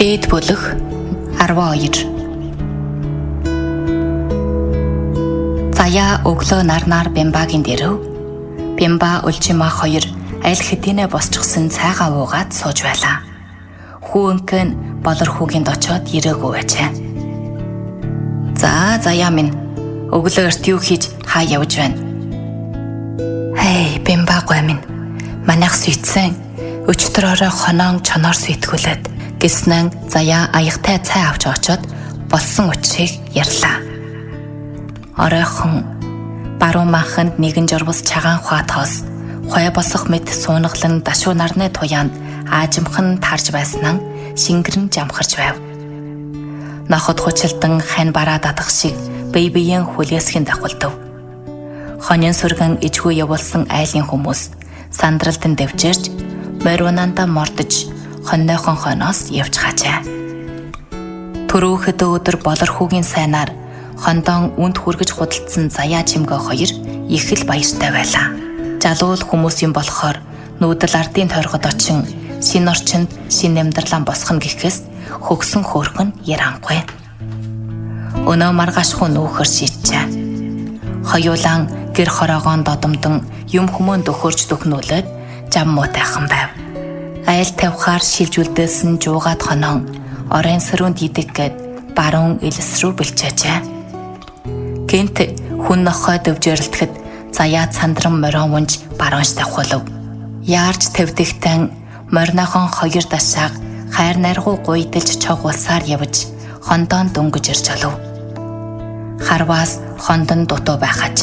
Дээд бүлэг 12. Заяа өглөө нарнаар Бямбагийн дэрв. Бямба Улжима хоёр аль хэдийнэ босчихсон цайгаа уугаад сууж байлаа. Хүүнк нь болор хүүгинд очоод ирээгүй байжээ. За заяа минь өглөө эрт юу хийж хаа явж байна? Хей Бямба гой минь манайх сүйдсэн өчтөрөөрөө хоноон чоноор сүйтгэулээд гэснэн заяа аягтай цай авч очоод болсон учрыг ярьлаа. Оройхон баруун манханд нэгэн журвас чагаан хаа тоос хой босох мэт суунаглан дашуу нарны туяанд аажимхан тарж байснаа шингэрэн жамхарч байв. Нохот хучилдан хань бараа дадах шиг бие биеийн хүлээсхийн давхалдав. Хонин сүргэн ижгүй явуулсан айлын хүмүүс сандралтан дэвжирч морвнанда мордож хоннойхон хоноос явж хажээ. Түрүүхэд өдөр болор хүүгийн сайнаар хондон үнд хүргэж худалдсан заяа чимгээ хоёр их л баяртай байлаа. Жалуул хүмүүс юм болохоор нүүдэл ардын тойргод очин шин орчинд шин амьдралаа босгоно гэхээс хөгсөн хөөрхөн ярангүй. Өнөө маргаашгүй нүүхэр шийджээ. Хоёулаан гэр хороогоон додомдон юм хүмүүнд өхөрч дөхнүүлээд жам муутайхан байв. Айл тавхаар шилжүүлдэлсэн жуугаад хоноон орон сөрөнд идэг гэд баруун элс рүү бэлчээжээ. Гэнт хүн нохой дөвжөрлөтгэд заяа цандран морон унж баруунш давхулв. Яарч тавдагтан морнохон хоёр дашааг хайр наргуу гуйдэлж чогуулсаар явж хондоон дөнгөж ирж олов. Харваас хондон дутуу байхаж